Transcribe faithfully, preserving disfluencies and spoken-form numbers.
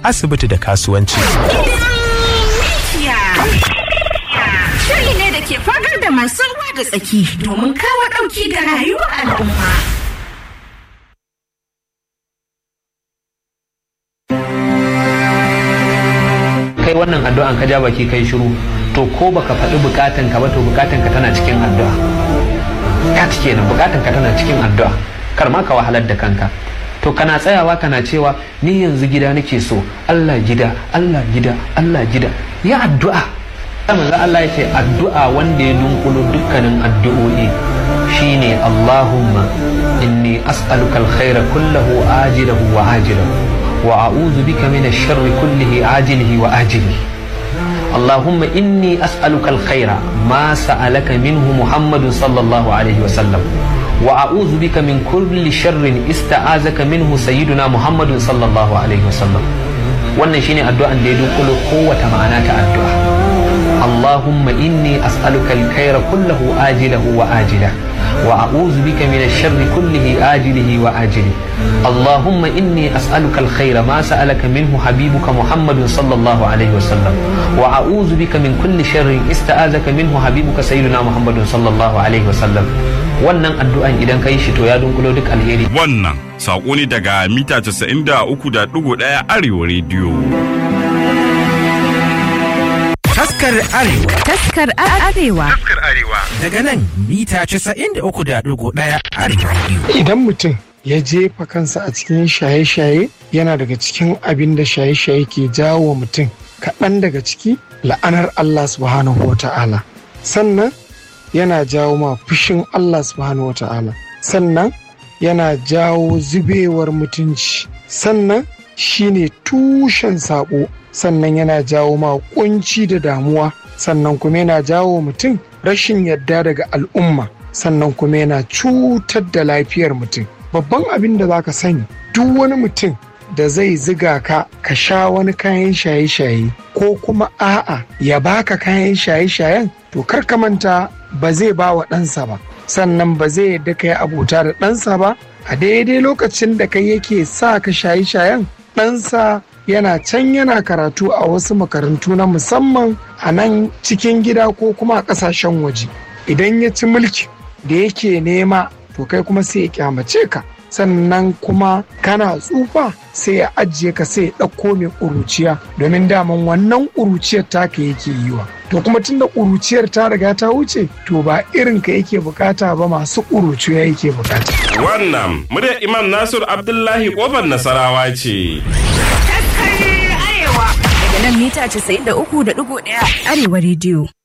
asibiti da kasuwanci. Shiri ne da ke fagar da masu ruwa da tsaki domin kawo ɗauki ga rayuwar al'umma. Kai wannan addu'an ka ja baki kai shiru, to ko baka faɗi bukatan ka ba to bukatan ka tana cikin addu'a. Ka cike nan bukatan ka tana cikin addu'a. Kar ma ka wahalar da kanka. To kana tsayawa kana cewa ni yanzu gida nake so, Allah gida, Allah gida, Allah gida. Ya addu'a. Manzo Allah yace addu'a wanda ya dunkulo dukkanin addu'o'i shine Allahumma inni as'aluka alkhaira kullahu ajilahu wa ajilahu wa a'udhu bika minash sharri kullihi ajilihi wa ajilihi. Allahumma inni as'aluka alkhaira ma sa'alaka minhu Muhammadun sallallahu alaihi wa sallam wa a'udhu bika min kulli sharrin ista'azaka minhu sayyiduna Muhammadun sallallahu alaihi wa sallam. Wannan shine addu'an da ya dunkulo kowace ma'ana ta addu'a. اللهم إني أسألك الخير كله آجله وآجله وأعوذ بك من الشر كله آجله وآجله. اللهم إني أسألك الخير ما سألك منه حبيبك محمد صلى الله عليه وسلم وأعوذ بك من كل شر استعاذك منه حبيبك سيدنا محمد صلى الله عليه وسلم. wannan addu'an idan kai shi to ya dunkulo duk alheri. Wannan sako ne daga mita casa'in da uku da ɗigo ɗaya Arewa rediyo. Taskar Arewa. Taskar Arewa. Taskar Arewa. Daga nan mita casa'in da uku da ɗigo ɗaya Arewa rediyo. Idan mutum ya jefa kansa a cikin shaye-shaye yana daga cikin abin da shaye-shaye ke jawo wa mutum, kaɗan daga ciki la'anar Allah subhanahu wa ta'ala. Sannan yana jawo ma fushin Allah subhanahu wa ta'ala. Sannan yana jawo zubewar mutunci. Sannan shine tushen saƙo. Sannan yana jawo ma kunci da damuwa. Sannan kuma yana jawo mutum rashin yadda daga al'umma. Sannan kuma yana cutar da lafiyar mutum. Babban abin da za ka sani, duk wani mutum da zai ziga ka ka sha wani kayan shaye-shaye ko kuma a'a ya baka kayan shaye-shayen, to kar ka manta ba zai ba wa ɗansa ba, sannan ba zai yadda ka yi abota da ɗansa ba. A daidai lokacin da kai yake sa ka shaye-shayen, ɗansa yana can yana karatu a wasu makarantu na musamman a nan cikin gida ko kuma a ƙasashen waje. Idan ya ci mulki da yake nema, to kai kuma sai ya kyamace ka, sannan kuma kana tsufa sai ya ajiye ka, sai ya ɗauko mai ƙuruciya, domin daman wannan ƙuruciyar taka yake yi wa. To kuma tunda ƙuruciyar ta riga ta wuce, to ba irin ka yake bukata ba, masu ƙuruciya yake bukata. Wannan muryar Imam Nasir Abdullahi Kofar Nasarawa ce. Taskar Arewa. Daga nan mita casa'in da uku da ɗigo ɗaya Arewa rediyo.